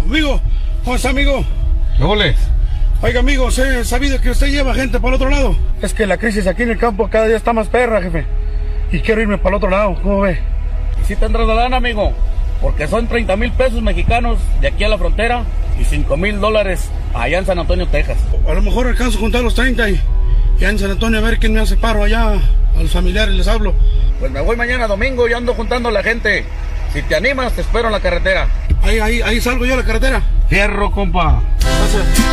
Amigo, ¿cómo está, amigo? ¿Qué ole? Oiga, amigo, ¿se ha sabido que usted lleva gente para el otro lado? Es que la crisis aquí en el campo cada día está más perra, jefe. Y quiero irme para el otro lado, ¿cómo ve? Sí tendrás la lana, amigo, porque son 30,000 pesos mexicanos de aquí a la frontera y $5,000 allá en San Antonio, Texas. A lo mejor alcanzo a juntar los 30 y en San Antonio a ver quién me hace paro allá. A los familiares les hablo. Pues me voy mañana domingo y ando juntando a la gente. Si te animas, te espero en la carretera. Ahí salgo yo a la carretera. Fierro, compa. Gracias.